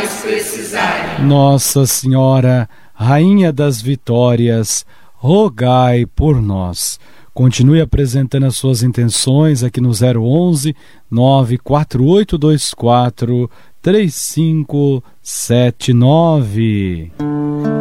mais precisarem. Nossa Senhora, Rainha das Vitórias, rogai por nós. Continue apresentando as suas intenções aqui no 011 94824 3579.